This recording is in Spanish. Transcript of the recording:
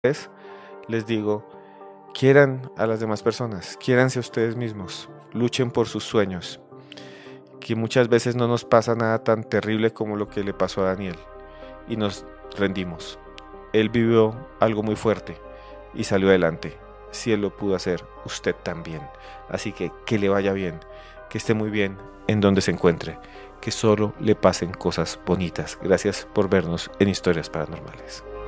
les digo, quieran a las demás personas, quiéranse a ustedes mismos, luchen por sus sueños, que muchas veces no nos pasa nada tan terrible como lo que le pasó a Daniel y nos rendimos. Él vivió algo muy fuerte y salió adelante. Si él lo pudo hacer, usted también. Así que le vaya bien, que esté muy bien en donde se encuentre, que solo le pasen cosas bonitas. Gracias por vernos en Historias Paranormales.